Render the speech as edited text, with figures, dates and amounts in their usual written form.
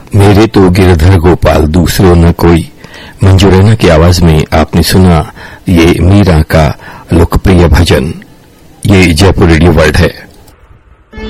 मेरे तो गिरधर गोपाल दूसरो न कोई, मंजू रैना की आवाज में आपने सुना ये मीरा का लोकप्रिय भजन। ये जयपुर रेडियो वर्ल्ड है।